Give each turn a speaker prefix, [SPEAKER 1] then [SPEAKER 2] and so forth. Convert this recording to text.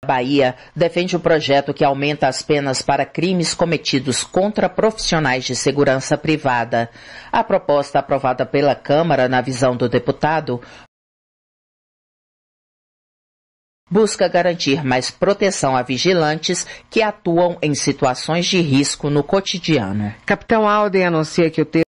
[SPEAKER 1] Bahia defende o projeto que aumenta as penas para crimes cometidos contra profissionais de segurança privada. A proposta aprovada pela Câmara, na visão do deputado, busca garantir mais proteção a vigilantes que atuam em situações de risco no cotidiano.
[SPEAKER 2] Capitão Alden anuncia que o